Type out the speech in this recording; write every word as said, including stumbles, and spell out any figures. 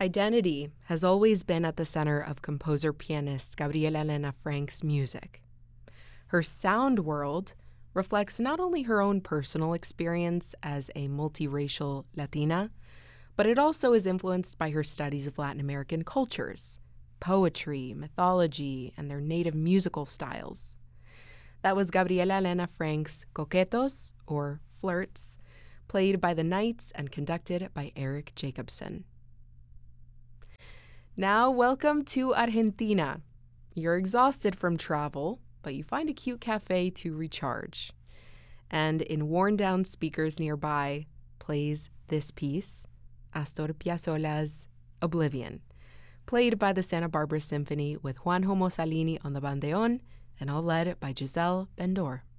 Identity has always been at the center of composer-pianist Gabriela Elena Frank's music. Her sound world reflects not only her own personal experience as a multiracial Latina, but it also is influenced by her studies of Latin American cultures, poetry, mythology, and their native musical styles. That was Gabriela Elena Frank's Coquetos, or Flirts, played by the Knights and conducted by Eric Jacobson. Now, welcome to Argentina. You're exhausted from travel, but you find a cute cafe to recharge. And in worn-down speakers nearby plays this piece, Astor Piazzolla's Oblivion, played by the Santa Barbara Symphony with Juanjo Mossalini on the bandeon and all led by Giselle Bendor.